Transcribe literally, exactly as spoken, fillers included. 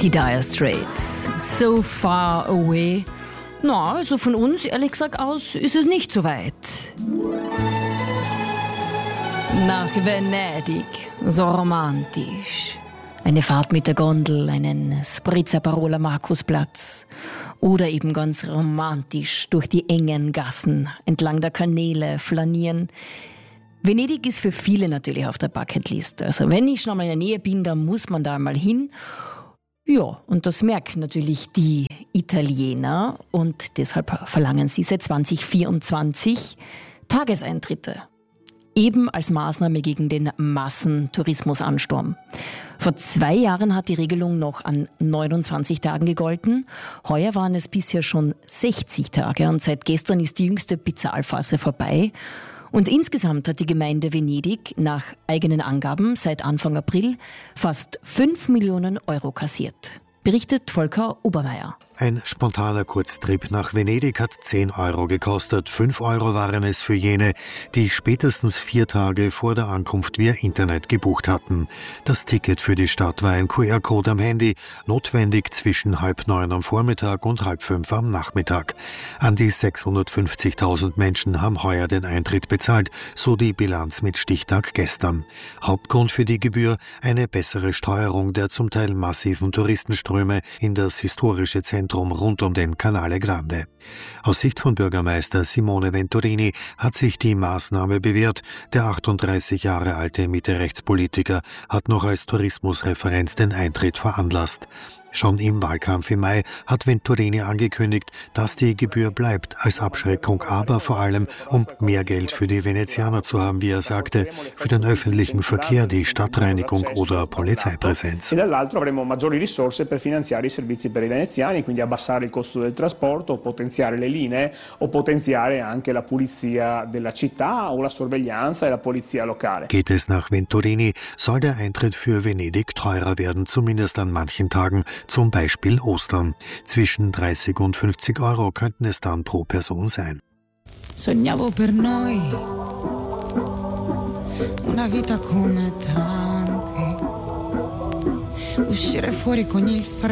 Die Dire Straits, So Far Away. Na, also von uns, ehrlich gesagt, aus ist es nicht so weit. Nach Venedig, so romantisch. Eine Fahrt mit der Gondel, einen Spritzer Parola Markusplatz. Oder eben ganz romantisch durch die engen Gassen entlang der Kanäle flanieren. Venedig ist für viele natürlich auf der Bucketlist. Also wenn ich schon einmal in der Nähe bin, dann muss man da mal hin. Ja, und das merken natürlich die Italiener und deshalb verlangen sie seit zwanzig vierundzwanzig Tageseintritte. Eben als Maßnahme gegen den Massentourismusansturm. Vor zwei Jahren hat die Regelung noch an neunundzwanzig Tagen gegolten. Heuer waren es bisher schon sechzig Tage und seit gestern ist die jüngste Bezahlphase vorbei. Und insgesamt hat die Gemeinde Venedig nach eigenen Angaben seit Anfang April fast fünf Millionen Euro kassiert. Berichtet Volker Obermeier. Ein spontaner Kurztrip nach Venedig hat zehn Euro gekostet. fünf Euro waren es für jene, die spätestens vier Tage vor der Ankunft via Internet gebucht hatten. Das Ticket für die Stadt war ein Q R-Code am Handy, notwendig zwischen halb neun am Vormittag und halb fünf am Nachmittag. An die sechshundertfünfzigtausend Menschen haben heuer den Eintritt bezahlt, so die Bilanz mit Stichtag gestern. Hauptgrund für die Gebühr: eine bessere Steuerung der zum Teil massiven Touristenströme in das historische Zentrum rund um den Canale Grande. Aus Sicht von Bürgermeister Simone Venturini hat sich die Maßnahme bewährt. Der achtunddreißig Jahre alte Mitte-Rechts-Politiker hat noch als Tourismusreferent den Eintritt veranlasst. Schon im Wahlkampf im Mai hat Venturini angekündigt, dass die Gebühr bleibt, als Abschreckung, aber vor allem, um mehr Geld für die Venezianer zu haben, wie er sagte, für den öffentlichen Verkehr, die Stadtreinigung oder Polizeipräsenz. E dall'altro avremo maggiori risorse per finanziare i servizi per i veneziani, quindi abbassare il costo del trasporto, potenziare le linee o potenziare anche la pulizia della città o la sorveglianza e la polizia locale. Geht es nach Venturini, soll der Eintritt für Venedig teurer werden, zumindest an manchen Tagen. Zum Beispiel Ostern. Zwischen dreißig und fünfzig Euro könnten es dann pro Person sein. Sognavo per noi una vita come tanti, uscire fuori con il freddo.